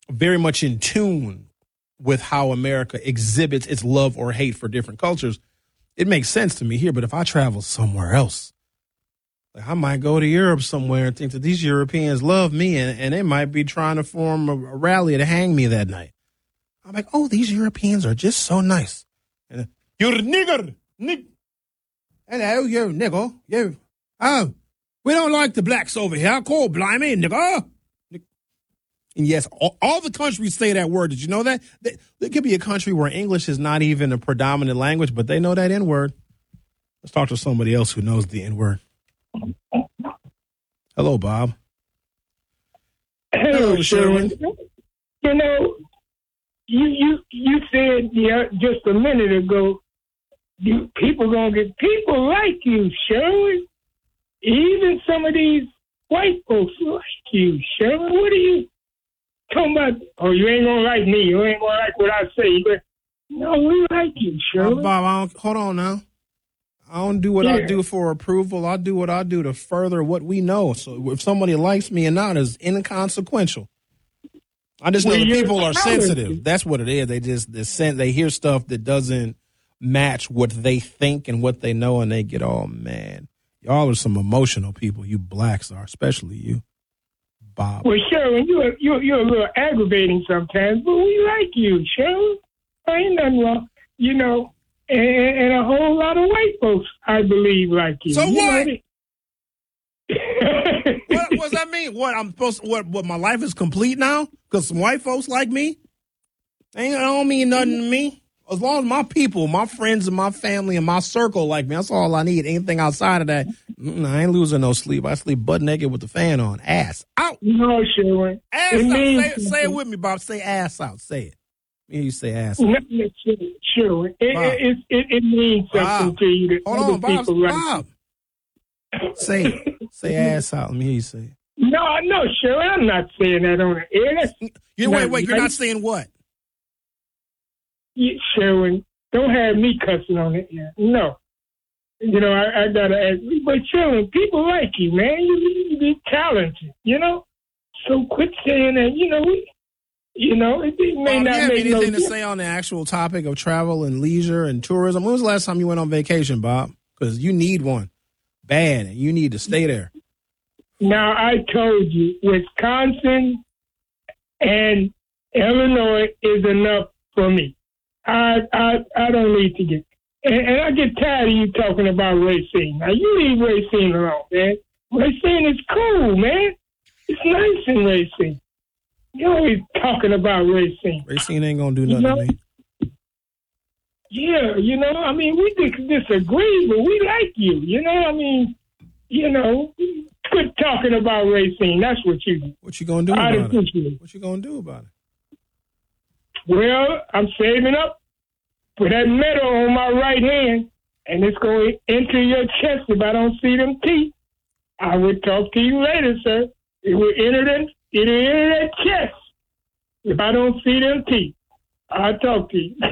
very much in tune with how America exhibits its love or hate for different cultures, it makes sense to me here. But if I travel somewhere else, like I might go to Europe somewhere and think that these Europeans love me and they might be trying to form a rally to hang me that night. I'm like, oh, these Europeans are just so nice. And you're a nigger. Hello, you nigger. You. Oh, we don't like the blacks over here. Cool, blimey, nigger. And yes, all the countries say that word. Did you know that? There could be a country where English is not even a predominant language, but they know that N-word. Let's talk to somebody else who knows the N-word. Hello, Bob. Hello, Sherwin. You know, you said just a minute ago, people like you, Sherwin. Even some of these white folks like you, Sherwin. What are you talking about? Oh, you ain't gonna like me. You ain't gonna like what I say. But no, we like you, Sherwin. Bob, hold on now. I don't do what I do for approval. I do what I do to further what we know. So if somebody likes me or not is inconsequential. I just know that people are sensitive. That's what it is. They hear stuff that doesn't match what they think and what they know, and they get all mad. Y'all are some emotional people. You blacks are, especially you, Bob. Well, Sherwin, you're a little aggravating sometimes, but we like you, Sherwin. Ain't nothing wrong, you know. And a whole lot of white folks, I believe, like you. So you what? What does that mean? What I'm supposed to, what my life is complete now? Because some white folks like me? That don't mean nothing to me. As long as my people, my friends and my family and my circle like me, that's all I need. Anything outside of that, I ain't losing no sleep. I sleep butt naked with the fan on. Ass out. No, Sherwin. Ass out. Say it with me, Bob. Say ass out. Say it. You say ass out. Sure. It means something to you. Hold on, Bob. Say it. Say ass out. Let me hear you say it. No, sure. I'm not saying that on the air. Wait. You're not saying what? Sherwin, don't have me cussing on the air. No. You know, I got to ask. But Sherwin, people like you, man. You're talented, you know? So quit saying that, it may not have make anything to say on the actual topic of travel and leisure and tourism? When was the last time you went on vacation, Bob? Because you need one bad, and you need to stay there. Now, I told you, Wisconsin and Illinois is enough for me. I don't need to get, and I get tired of you talking about Racine. Now, you leave Racine alone, man. Racine is cool, man. It's nice in Racine. You're always talking about Racine. Racine ain't going to do nothing to me. Yeah, we disagree, but we like you. Quit talking about Racine. That's what you do. What you going to do about it? What you going to do about it? Well, I'm saving up for that medal on my right hand, and it's going to enter your chest if I don't see them teeth. I will talk to you later, sir. It will enter that chest if I don't see them teeth. I'll talk to you.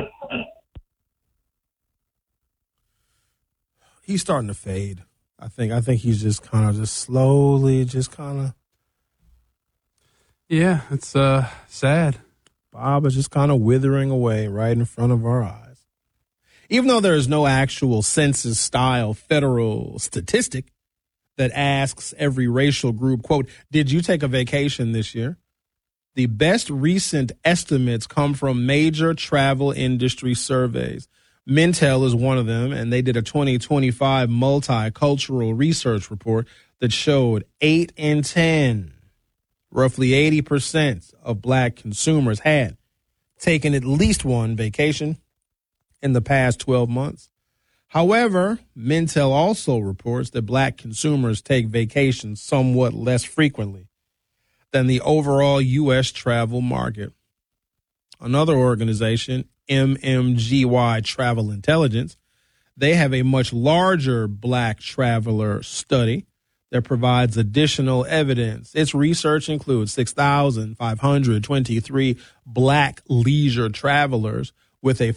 He's starting to fade. I think he's just kind of slowly. Yeah, it's sad. Bob is just kind of withering away right in front of our eyes. Even though there is no actual census-style federal statistic that asks every racial group, quote, did you take a vacation this year? The best recent estimates come from major travel industry surveys. Mintel is one of them, and they did a 2025 multicultural research report that showed 8 in 10, roughly 80% of black consumers had taken at least one vacation in the past 12 months. However, Mintel also reports that black consumers take vacations somewhat less frequently than the overall U.S. travel market. Another organization, MMGY Travel Intelligence, they have a much larger black traveler study that provides additional evidence. Its research includes 6,523 black leisure travelers with a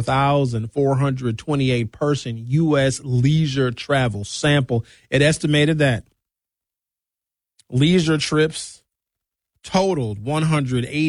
54,428 person U.S. leisure travel sample. It estimated that leisure trips totaled 180